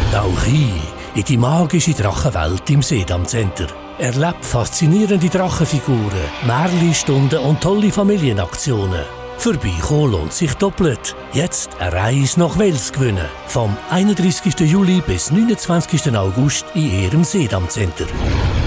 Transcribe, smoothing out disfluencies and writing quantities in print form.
Tauch ein in die magische Drachenwelt im Sedam Center. Erlebt faszinierende Drachenfiguren, Märchenstunden und tolle Familienaktionen. Vorbeikommen lohnt sich doppelt. Jetzt eine Reise nach Wels gewinnen. Vom 31. Juli bis 29. August in Ihrem Sedam Center.